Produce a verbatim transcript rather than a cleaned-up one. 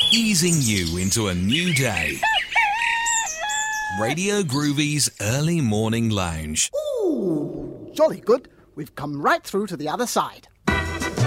easing you into a new day. Radio Groovy's Early Morning Lounge. Ooh, jolly good. We've come right through to the other side.